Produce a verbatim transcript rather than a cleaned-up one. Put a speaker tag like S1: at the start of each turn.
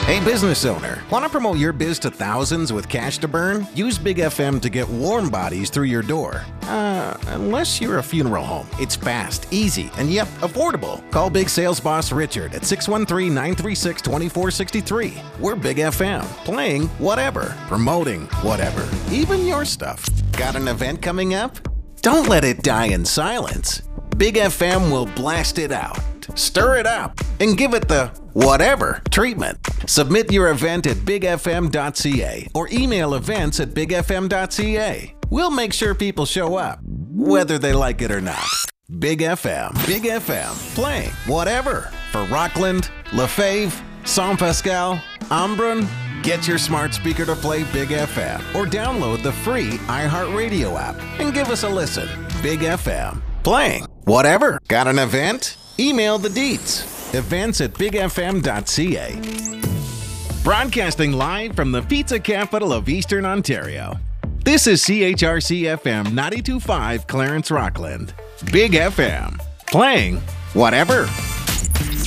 S1: Hey, business owner, want to promote your biz to thousands with cash to burn? Use Big F M to get warm bodies through your door. Uh, unless you're a funeral home. It's fast, easy, and yep, affordable. Call Big Sales Boss Richard at six one three, nine three six, two four six three. We're Big F M, playing whatever, promoting whatever, even your stuff. Got an event coming up? Don't let it die in silence. Big F M will blast it out, stir it up, and give it the whatever treatment. Submit your event at big f m dot c a or email events at big f m dot c a. We'll make sure people show up, whether they like it or not. Big F M. Big F M. Playing whatever. For Rockland, Lefebvre, Saint Pascal, Embrun, get your smart speaker to play Big F M or download the free iHeartRadio app and give us a listen. Big F M. Playing whatever. Got an event? Email the deets. Events at big f m dot c a. Broadcasting live from the pizza capital of Eastern Ontario. This is C H R C F M ninety-two point five Clarence Rockland. Big F M. Playing whatever.